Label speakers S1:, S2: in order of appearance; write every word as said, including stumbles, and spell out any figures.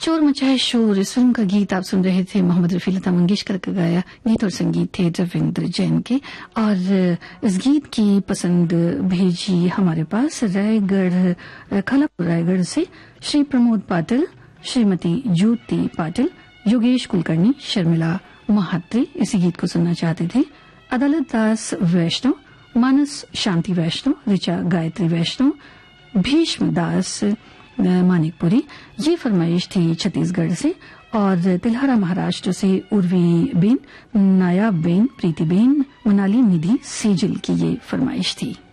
S1: शोर मचाए शोर, इस फिल्म का गीत आप सुन रहे थे मोहम्मद रफी लता मंगेशकर का गाया गीत और संगीत थे रविंद्र जैन के। और इस गीत की पसंद भेजी हमारे पास रायगढ़ खालापुर रायगढ़ से श्री प्रमोद पाटिल, श्रीमती ज्योति पाटिल, योगेश कुलकर्णी, शर्मिला महात्रे इसी गीत को सुनना चाहते थे। अदालत दास वैष्णव, मानस शांति वैष्णव, ऋचा गायत्री वैष्णव, भीष्म दास मानिकपुरी, ये फरमाइश थी छत्तीसगढ़ से। और तिलहरा महाराष्ट्र से उर्वी बेन, नायाब बेन, प्रीति बेन, मनाली निधि सेजल की ये फरमाइश थी।